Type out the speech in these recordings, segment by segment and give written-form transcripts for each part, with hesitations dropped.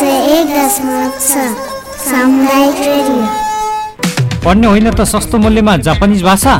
101.6 सामुदायिक रेडियो। पढ्ने होइन त सस्तो मूल्यमा जापानिज भाषा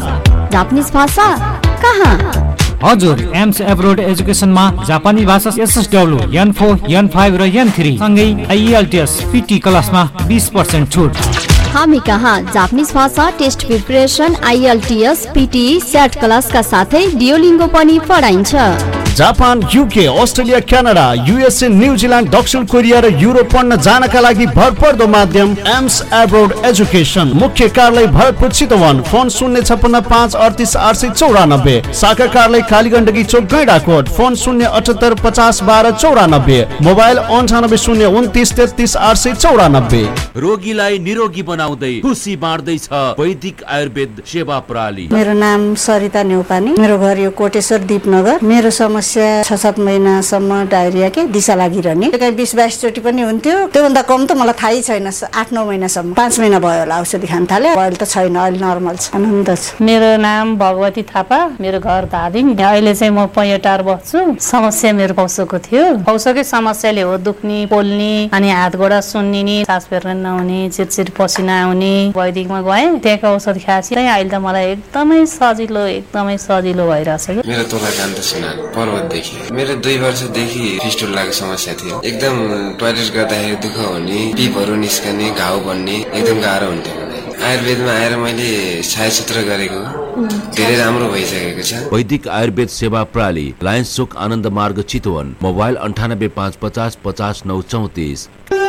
कहाँ? हजुर, एम्स एब्रोड एजुकेसनमा जापानी भाषा SSW, N4, N5 र N3 सँगै IELTS PT क्लासमा 20% छुट। हामी कहाँ जापानिज भाषा test preparation, IELTS, PT, SAT क्लासका साथै डियोलिङ्गो पनि पढाइन्छ। Japan, UK, Australia, Canada, USA, New Zealand, दक्षिण कोरिया र युरोप पढ्न जानका लागि भरपर्दो माध्यम एम्स एब्रोड एजुकेसन। मुख्य कार्यालय भरतपुर चितवन। फोन 056 38 894। शाखा कार्यालय कालीगण्डकी चोक गैंडाकोट। फोन 078 50 12 94। मोबाइल 98 029 33 894। रोगीलाई निरोगी बनाउँदै खुसी बाँड्दैछ वैदिक आयुर्वेद सेवा प्रणाली। मेरो नाम सरिता नेउपानी, मेरो घर यो कोटेश्वर दीपनगर। मेरो समस्या 6-7 महिनासम्म डायरिया के दिशा लागिरहने, 20-22 चोटि पनि हुन्थ्यो। त्योभन्दा कम त मलाई थाहै छैन। 8-9 महिनासम्म, 5 महिना भयो होला औषधि खान थाले। अहिले त छैन, अहिले नर्मल छ, आनन्द छ। मेरो नाम भगवती थापा, मेरो घर धादिङ। अहिले चाहिँ म पैटार बस्छु। समस्या मेरो पौसोको थियो। पौसोकै समस्याले हो दुख्ने, पोल्ने, अनि हात गोडा सुन्निने, सास फेर्न नहुने, चिरचिर पसिना आउने। वैदिकमा गएँ, त्यहाँको औषध खाएपछि अहिले त मलाई एकदमै सजिलो भइरहेछ। मेरो तोला कान्त सिन्हा पर्वतदेखि। मेरो 2 वर्षदेखि फिस्टुलाको समस्या थियो। एकदम टोयलेट गर्दाखेरि दुःख हुने, पिपहरू निस्कने, घाउ बन्ने, एकदम गाह्रो हुन्थ्यो। आयुर्वेदमा आएर मैले छायाचित्र गरेको धेरै राम्रो भइसकेको छ। वैदिक आयुर्वेद सेवा प्रणाली, लायन्स चोक आनन्द मार्ग चितवन। मोबाइल 98 550 50 934।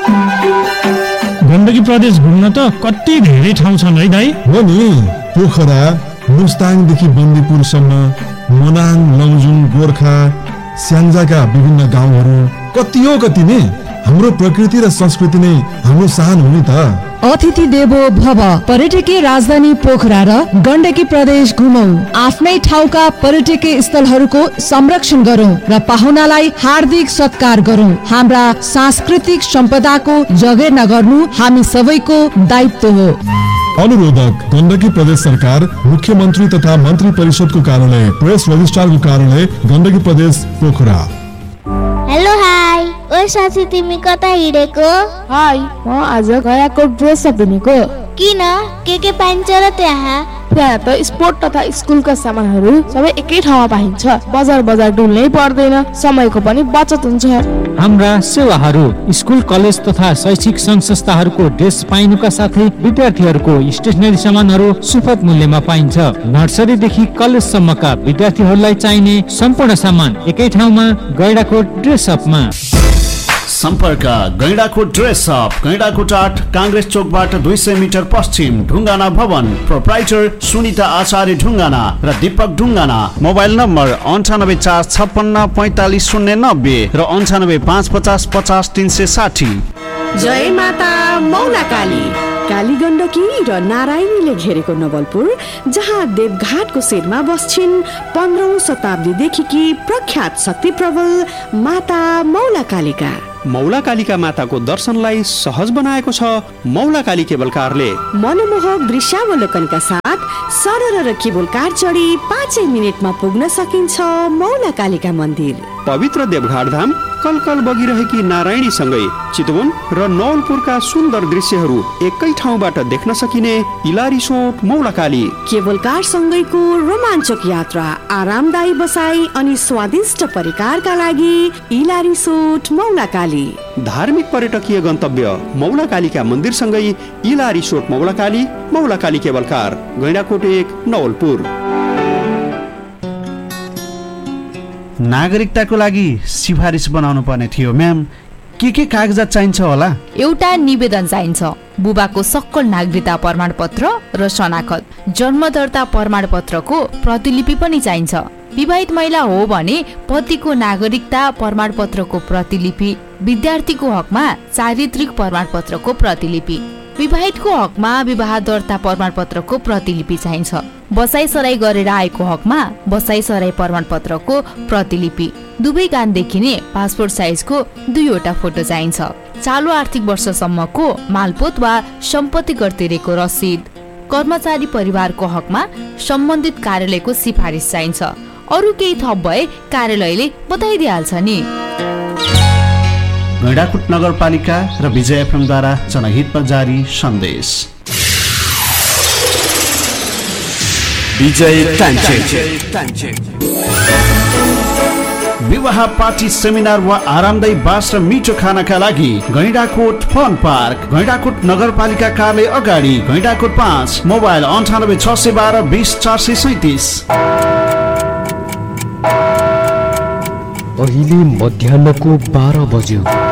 गण्डकी प्रदेश घुम्न त कति धेरै ठाउँ छन् है दाइ? हो नि, पोखरा, मुस्ताङदेखि बन्दीपुरसम्म, मनाङ, लमजुङ, गोर्खा, स्याङ्जाका विभिन्न गाउँहरू कति नै। हाम्रो प्रकृति र संस्कृति नै हाम्रो शान हो नि त। अतिथि देवो भव। पर्यटकीय राजधानी पोखरा र गण्डकी प्रदेश घुमौं। आफ्नै ठाउँका पर्यटकीय स्थलहरूको संरक्षण गरौं र पाहुनालाई हार्दिक सत्कार गरौं। हाम्रा सांस्कृतिक सम्पदाको जगेर्ना नगर्नु हामी सबैको दायित्व हो। अनुरोधक गण्डकी प्रदेश सरकार, मुख्यमन्त्री तथा मन्त्री परिषदको कार्यालय, प्रेस रजिस्ट्रारको कार्यालय, गण्डकी प्रदेश पोखरा। हेलो हाई, ओइ साथी तिमी कता हिँडेको? हाई, म आज गयाको ड्रेस किनेको। किन? के पाइन्छ र त्यहाँ? त्यहाँ त स्पोर्ट तथा स्कुलका सामानहरू सबै एकै ठाउँमा पाइन्छ। बजार डुल्नै पर्दैन, समयको पनि बचत हुन्छ। हाम्रा सेवाहरू स्कुल, कलेज तथा शैक्षिक संघ संस्थाहरूको ड्रेस पाइनुका साथै विद्यार्थीहरूको स्टेशनरी सामानहरू सुपथ मूल्यमा पाइन्छ। नर्सरीदेखि कलेजसम्मका विद्यार्थीहरूलाई चाहिने सम्पूर्ण सामान एकै ठाउँमा गैंडाकोट ड्रेस अपमा। सम्पर्क गैंडाकोट ड्रेस अप, गैंडाकोट 8, काङ्ग्रेस चोकबाट 200 मिटर पश्चिम, ढुङ्गाना भवन। प्रोप्राइटर सुनिता आचार्य ढुङ्गाना र दीपक ढुङ्गाना। मोबाइल नम्बर 98 456 45 090 र 98 550 50 360। जय माता मौला काली। काली गण्डकी र नारायणीले घेरेको नवलपुर, जहाँ देवघाटको शिरमा बस्छिन् 15औं शताब्दीदेखि प्रख्यात शक्ति प्रबल माता मौला कालिका। मौला कालिका माताको दर्शनलाई सहज बनाएको छ मौला काली केबल कारले। मनमोहक दृश्यावलोकनका साथ सरल र केबल कार चढी 5 मिनेटमा पुग्न सकिन्छ मौला कालिका मन्दिर। पवित्र देवघाट धाम, कलकल बगिरहेकी नारायणी सँगै चितवन र नवलपुरका सुन्दर दृश्यहरू एकै ठाउँबाट देख्न सकिने इलारिसोट मौला काली। केबल कार सँगैको रोमाञ्चक यात्रा, आरामदायी बसाई अनि स्वादिष्ट परिकारका लागि इलारिसोट मौला काली। धार्मिक पर्यटकीय गन्तव्य मौला कालिका मन्दिर सँगै इलारिसोट मौला काली केबल कार, गैंडाकोट 1, नवलपुर। नागरिकताको लागि सिफारिस बनाउनु पर्ने थियो म्याम, के कागजात चाहिन्छ होला? एउटा निवेदन चाहिन्छ, बुबाको सक्कल नागरिकता प्रमाणपत्र र शनाखत, जन्म दर्ता प्रमाणपत्रको प्रतिलिपि पनि चाहिन्छ। विवाहित महिला हो भने पतिको नागरिकता प्रमाणपत्रको प्रतिलिपि, विद्यार्थीको हकमा चारित्रिक प्रमाणपत्रको प्रतिलिपि, विवाहितको हकमा विवाह दर्ता प्रमाणपत्रको प्रतिलिपि चाहिन्छ। बसाइसराई गरेर आएको हकमा बसाइसराई प्रमाणपत्रको प्रतिलिपि, दुवै कान देखिने पासपोर्ट साइजको 2वटा फोटो चाहिन्छ। चालु आर्थिक वर्षसम्मको मालपोत वा सम्पत्ति कर तिरेको रसिद, कर्मचारी परिवारको हकमा सम्बन्धित कार्यालयको सिफारिस चाहिन्छ। अरु केही थप भए कार्यालयले बताइदिहाल्छ नि। गैंडाकोट नगरपालिका र विजय एफएम द्वारा जनहितमा जारी सन्देश। विजय टाइम विवाह पार्टी सेमिनार वा आरामदायी बास र मिठो खानाका लागि गैंडाकोट फन पार्क, गैंडाकोट नगरपालिका कार्यालय अगाडि, गैंडाकोट 5, मोबाइल 98 612 20 437। अहिले मध्याहको 12 बज्यो।